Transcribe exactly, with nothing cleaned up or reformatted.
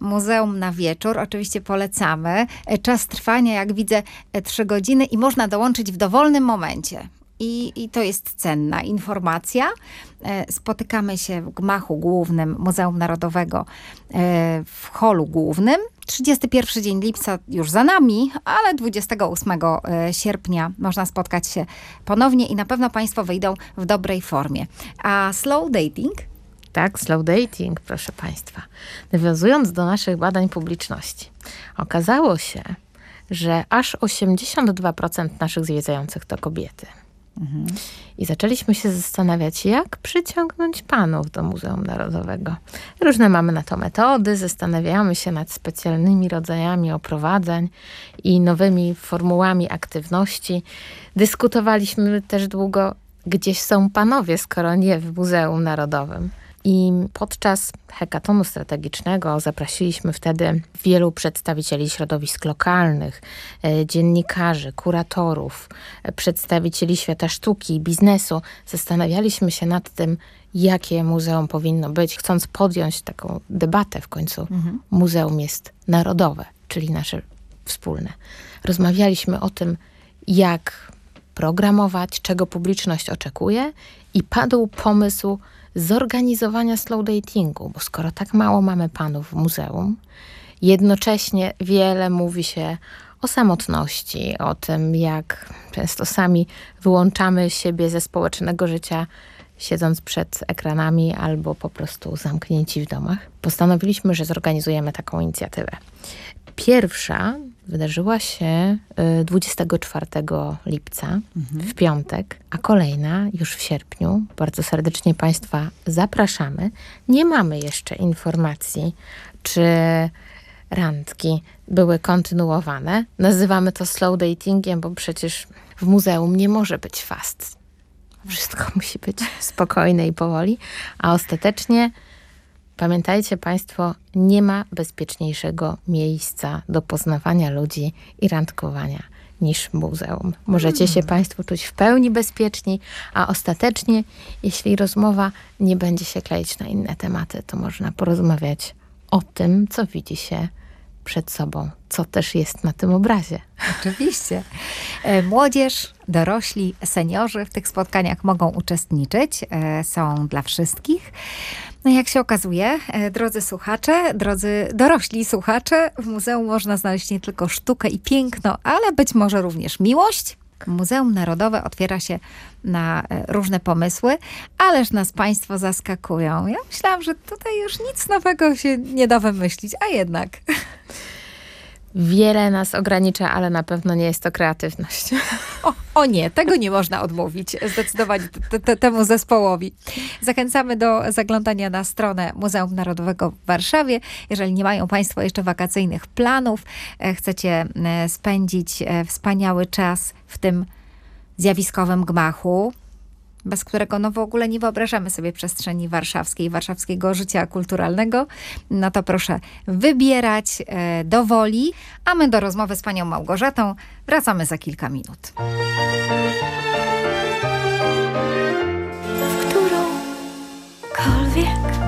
muzeum na wieczór. Oczywiście polecamy. Czas trwania, jak widzę, trzy godziny i można dołączyć w dowolnym momencie. I, I to jest cenna informacja. Spotykamy się w gmachu głównym Muzeum Narodowego w holu głównym. trzydziesty pierwszy dzień lipca już za nami, ale dwudziestego ósmego sierpnia można spotkać się ponownie i na pewno Państwo wyjdą w dobrej formie. A slow dating? Tak, slow dating, proszę Państwa. Nawiązując do naszych badań publiczności, okazało się, że aż osiemdziesiąt dwa procent naszych zwiedzających to kobiety. Mhm. I zaczęliśmy się zastanawiać, jak przyciągnąć panów do Muzeum Narodowego. Różne mamy na to metody, zastanawiamy się nad specjalnymi rodzajami oprowadzań i nowymi formułami aktywności. Dyskutowaliśmy też długo, gdzieś są panowie, skoro nie w Muzeum Narodowym. I podczas hekatonu strategicznego zaprosiliśmy wtedy wielu przedstawicieli środowisk lokalnych, e, dziennikarzy, kuratorów, e, przedstawicieli świata sztuki i biznesu. Zastanawialiśmy się nad tym, jakie muzeum powinno być, chcąc podjąć taką debatę w końcu. Mhm. Muzeum jest narodowe, czyli nasze wspólne. Rozmawialiśmy o tym, jak programować, czego publiczność oczekuje i padł pomysł zorganizowania slow datingu, bo skoro tak mało mamy panów w muzeum, jednocześnie wiele mówi się o samotności, o tym, jak często sami wyłączamy siebie ze społecznego życia, siedząc przed ekranami albo po prostu zamknięci w domach. Postanowiliśmy, że zorganizujemy taką inicjatywę. Pierwsza wydarzyła się dwudziestego czwartego lipca, mhm. w piątek, a kolejna już w sierpniu. Bardzo serdecznie Państwa zapraszamy. Nie mamy jeszcze informacji, czy randki były kontynuowane. Nazywamy to slow datingiem, bo przecież w muzeum nie może być fast. Wszystko musi być spokojne i powoli, a ostatecznie pamiętajcie Państwo, nie ma bezpieczniejszego miejsca do poznawania ludzi i randkowania niż muzeum. Możecie się Państwo czuć w pełni bezpieczni, a ostatecznie, jeśli rozmowa nie będzie się kleić na inne tematy, to można porozmawiać o tym, co widzi się przed sobą, co też jest na tym obrazie. Oczywiście. Młodzież, dorośli, seniorzy w tych spotkaniach mogą uczestniczyć. Są dla wszystkich. No jak się okazuje, drodzy słuchacze, drodzy dorośli słuchacze, w muzeum można znaleźć nie tylko sztukę i piękno, ale być może również miłość. Muzeum Narodowe otwiera się na różne pomysły, ależ nas Państwo zaskakują. Ja myślałam, że tutaj już nic nowego się nie da wymyślić, a jednak... Wiele nas ogranicza, ale na pewno nie jest to kreatywność. O, o nie, tego nie można odmówić zdecydowanie te, te, temu zespołowi. Zachęcamy do zaglądania na stronę Muzeum Narodowego w Warszawie. Jeżeli nie mają Państwo jeszcze wakacyjnych planów, chcecie spędzić wspaniały czas w tym zjawiskowym gmachu, bez którego no w ogóle nie wyobrażamy sobie przestrzeni warszawskiej, warszawskiego życia kulturalnego, no to proszę wybierać e, do woli, a my do rozmowy z panią Małgorzatą wracamy za kilka minut.